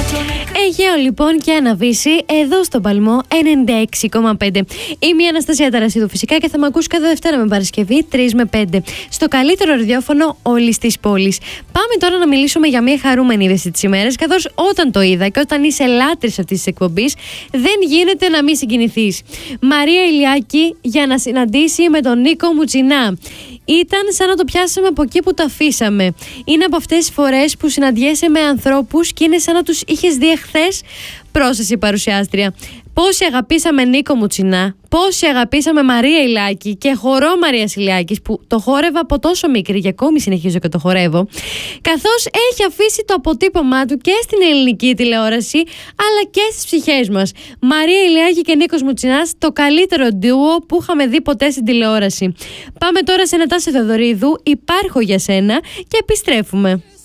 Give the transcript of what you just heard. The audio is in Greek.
Αιγαίο λοιπόν και Αναβύση εδώ στον Παλμό 96,5. Είμαι η Αναστασία Ταρασίδου φυσικά και θα με ακούσει κάθε Δευτέρα με Παρασκευή 3 με 5 στο καλύτερο ραδιόφωνο όλης της πόλης. Πάμε τώρα να μιλήσουμε για μια χαρούμενη είδηση της ημέρας, καθώς όταν το είδα και όταν είσαι λάτρης αυτής της εκπομπής δεν γίνεται να μην συγκινηθείς. Μαρία Ηλιάκη για να συναντήσει με τον Νίκο Μουτσινά. Ήταν σαν να το πιάσαμε από εκεί που το αφήσαμε. Είναι από αυτές τις φορές που συναντιέσαι με ανθρώπους και είναι σαν να τους είχες δει εχθές. Πρόσθεση η παρουσιάστρια. Πόσοι αγαπήσαμε Νίκο Μουτσινά, πόσοι αγαπήσαμε Μαρία Ηλιάκη και χορό Μαρίας Ηλιάκης που το χόρευα από τόσο μικρή και ακόμη συνεχίζω και το χορεύω, καθώς έχει αφήσει το αποτύπωμά του και στην ελληνική τηλεόραση αλλά και στις ψυχές μας. Μαρία Ηλιάκη και Νίκος Μουτσινάς, το καλύτερο ντουο που είχαμε δει ποτέ στην τηλεόραση. Πάμε τώρα σε Νατάσα Θεοδωρίδου, υπάρχω για σένα και επιστρέφουμε.